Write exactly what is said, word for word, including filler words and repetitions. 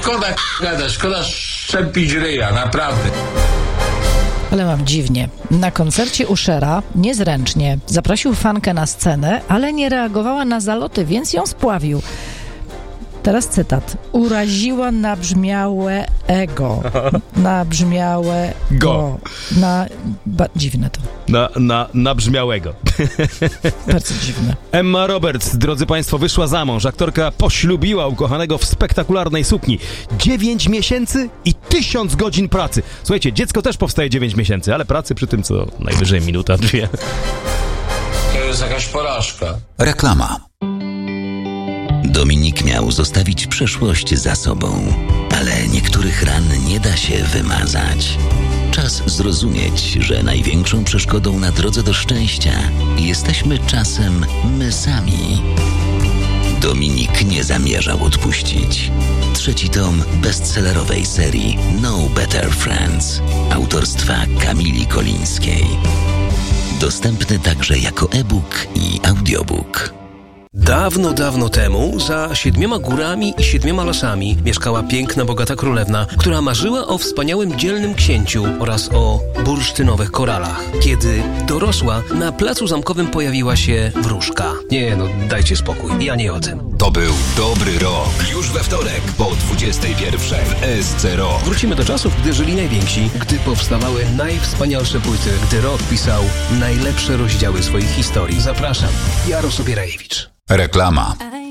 szkoda gadać, szkoda szczepić ryja, naprawdę. Ale mam dziwnie. Na koncercie Ushera niezręcznie zaprosił fankę na scenę, ale nie reagowała na zaloty, więc ją spławił. Teraz cytat. Uraziła nabrzmiałe ego. Nabrzmiałe go. Na... Ba, dziwne to. Na, na, nabrzmiałego. Bardzo dziwne. Emma Roberts, drodzy państwo, wyszła za mąż. Aktorka poślubiła ukochanego w spektakularnej sukni. Dziewięć miesięcy i tysiąc godzin pracy. Słuchajcie, dziecko też powstaje dziewięć miesięcy, ale pracy przy tym co najwyżej minuta, dwie. To jest jakaś porażka. Reklama. Dominik miał zostawić przeszłość za sobą, ale niektórych ran nie da się wymazać. Czas zrozumieć, że największą przeszkodą na drodze do szczęścia jesteśmy czasem my sami. Dominik nie zamierzał odpuścić. Trzeci tom bestsellerowej serii No Better Friends autorstwa Kamili Kolińskiej. Dostępny także jako e-book i audiobook. Dawno, dawno temu, za siedmioma górami i siedmioma lasami mieszkała piękna, bogata królewna, która marzyła o wspaniałym, dzielnym księciu oraz o bursztynowych koralach. Kiedy dorosła, na placu zamkowym pojawiła się wróżka. Nie no, dajcie spokój, ja nie o tym. To był dobry rok. Już we wtorek po dwudziestej pierwszej w S C Rock. Wrócimy do czasów, gdy żyli najwięksi, gdy powstawały najwspanialsze płyty, gdy rock pisał najlepsze rozdziały swoich historii. Zapraszam, Jaro Sobierajewicz. Reklama.